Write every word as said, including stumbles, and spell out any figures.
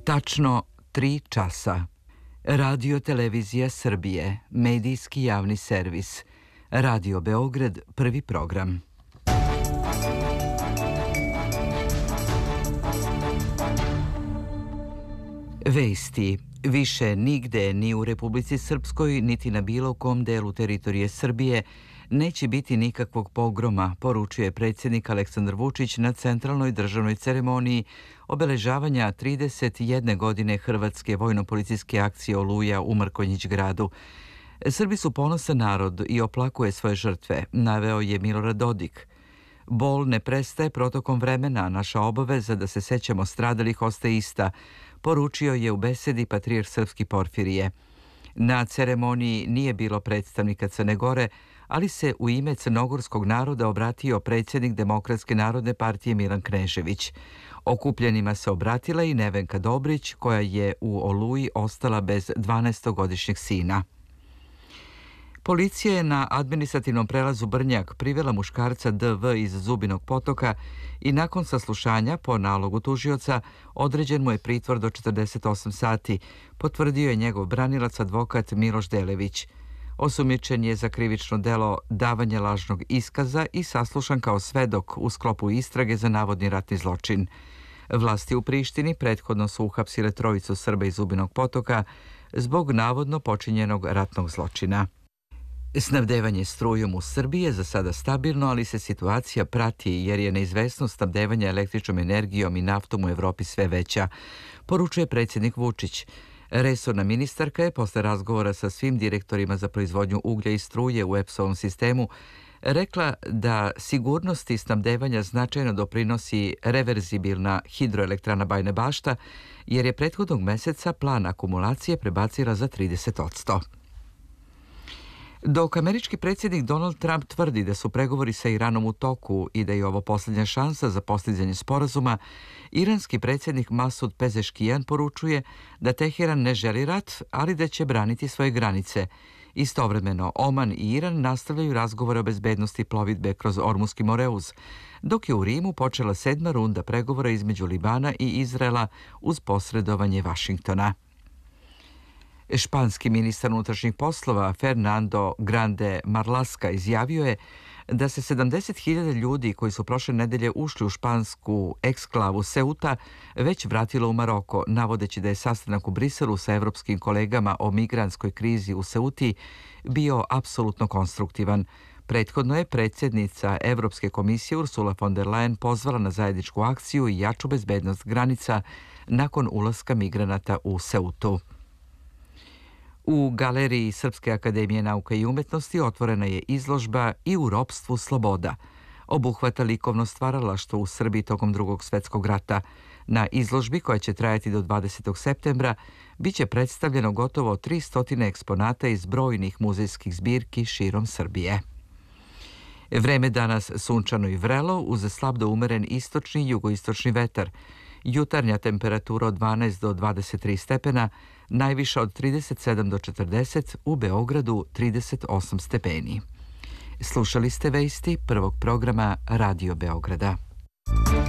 Tačno tri časa. Radio Televizija Srbije, medijski javni servis. Radio Beograd, prvi program. Vesti. Više nigde, ni u Republici Srpskoj, niti na bilo kom delu teritorije Srbije, neće biti nikakvog pogroma, poručuje predsjednik Aleksandar Vučić na centralnoj državnoj ceremoniji obeležavanja trideset jedne godine Hrvatske vojno-policijske akcije Oluja u Mrkonjić gradu. Srbi su ponosan narod i oplakuje svoje žrtve, naveo je Milorad Dodik. Bol ne prestaje protokom vremena, naša obaveza da se sećamo stradalih ostaje ista, poručio je u besedi patrijarh srpski Porfirije. Na ceremoniji nije bilo predstavnika Crne Gore, ali se u ime crnogorskog naroda obratio predsjednik Demokratske narodne partije Milan Knežević. Okupljenima se obratila i Nevenka Dobrić, koja je u Oluji ostala bez dvanaestogodišnjeg sina. Policija je na administrativnom prelazu Brnjak privela muškarca D V iz Zubinog Potoka i nakon saslušanja po nalogu tužioca određen mu je pritvor do četrdeset osam sati, potvrdio je njegov branilac advokat Miloš Delević. Osumnjičen je za krivično delo davanje lažnog iskaza i saslušan kao svedok u sklopu istrage za navodni ratni zločin. Vlasti u Prištini prethodno su uhapsile trojicu Srba iz Zubinog Potoka zbog navodno počinjenog ratnog zločina. Snabdevanje strujom u Srbiji je za sada stabilno, ali se situacija prati jer je neizvesnost snabdevanja električnom energijom i naftom u Evropi sve veća, poručuje predsjednik Vučić. Resorna ministarka je posle razgovora sa svim direktorima za proizvodnju uglja i struje u E P S-ovom sistemu rekla da sigurnosti snabdevanja značajno doprinosi reverzibilna hidroelektrana Bajina Bašta, jer je prethodnog meseca plan akumulacije prebacila za trideset posto. Dok američki predsjednik Donald Trump tvrdi da su pregovori sa Iranom u toku i da je ovo posljednja šansa za postizanje sporazuma, iranski predsjednik Masud Pezeškijan poručuje da Teheran ne želi rat, ali da će braniti svoje granice. Istovremeno, Oman i Iran nastavljaju razgovore o bezbednosti plovidbe kroz Ormuski Moreuz, dok je u Rimu počela sedma runda pregovora između Libana i Izraela uz posredovanje Vašingtona. Španski ministar unutrašnjih poslova Fernando Grande Marlaska izjavio je da se sedamdeset hiljada ljudi koji su prošle nedelje ušli u špansku eksklavu Ceuta već vratilo u Maroko, navodeći da je sastanak u Briselu sa evropskim kolegama o migrantskoj krizi u Ceuti bio apsolutno konstruktivan. Prethodno je predsjednica Evropske komisije Ursula von der Leyen pozvala na zajedničku akciju i jaču bezbednost granica nakon ulaska migranata u Ceutu. U Galeriji Srpske akademije nauka i umetnosti otvorena je izložba I u ropstvu sloboda. Obuhvata likovno stvaralaštvo u Srbiji tokom Drugog svjetskog rata. Na izložbi, koja će trajati do dvadesetog septembra, bit će predstavljeno gotovo tristo eksponata iz brojnih muzejskih zbirki širom Srbije. Vreme danas sunčano i vrelo, uz slab do umeren istočni i jugoistočni vetar. Jutarnja temperatura od dvanaest do dvadeset tri stepena, najviša od trideset sedam do četrdeset, u Beogradu trideset osam stepeni. Slušali ste vesti prvog programa Radio Beograda.